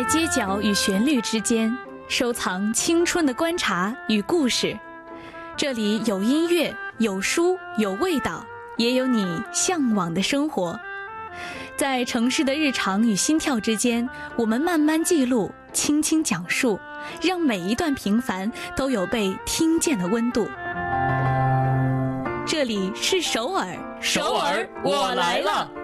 街角与旋律之间，收藏青春的观察与故事。这里有音乐，有书，有味道，也有你向往的生活。在城市的日常与心跳之间，我们慢慢记录，轻轻讲述，让每一段平凡都有被听见的温度。这里是首尔， 首尔，我来了。